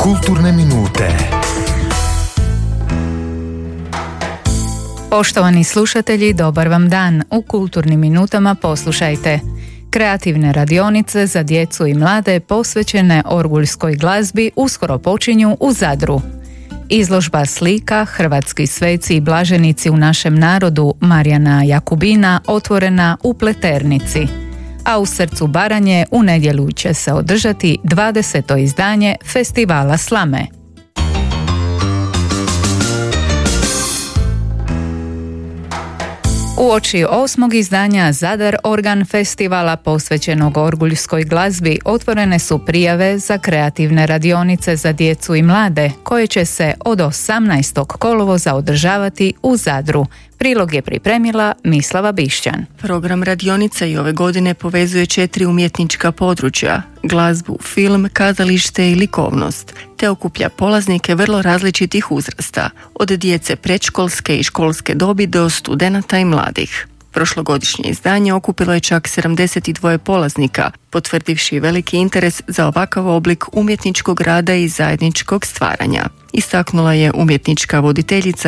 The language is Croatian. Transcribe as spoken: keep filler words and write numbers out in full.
Kulturne minute. Poštovani slušatelji, dobar vam dan. U Kulturnim minutama poslušajte. Kreativne radionice za djecu i mlade posvećene orguljskoj glazbi uskoro počinju u Zadru. Izložba slika Hrvatski sveci i blaženici u našem narodu Marijana Jakubina otvorena u Pleternici. A u srcu Baranje u nedjelju će se održati dvadeseto izdanje Festivala slame. Uoči osmog izdanja Zadar Organ festivala posvećenog orguljskoj glazbi otvorene su prijave za kreativne radionice za djecu i mlade koje će se od osamnaestog kolovoza održavati u Zadru. Prilog je pripremila Mislava Bišćan. Program radionica i ove godine povezuje četiri umjetnička područja: glazbu, film, kazalište i likovnost, te okuplja polaznike vrlo različitih uzrasta, od djece predškolske i školske dobi do studenata i mladih. Prošlogodišnje izdanje okupilo je čak sedamdeset dva polaznika, potvrdivši veliki interes za ovakav oblik umjetničkog rada i zajedničkog stvaranja, istaknula je umjetnička voditeljica